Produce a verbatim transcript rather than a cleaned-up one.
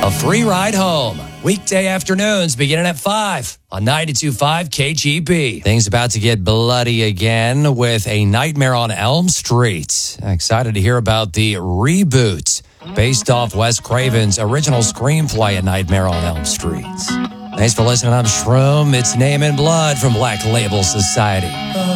A free ride home. Weekday afternoons beginning at five on ninety-two point five K G B. Things about to get bloody again with A Nightmare on Elm Street. Excited to hear about the reboot based off Wes Craven's original screenplay, A Nightmare on Elm Street. Thanks for listening. I'm Shroom. It's Name and Blood from Black Label Society.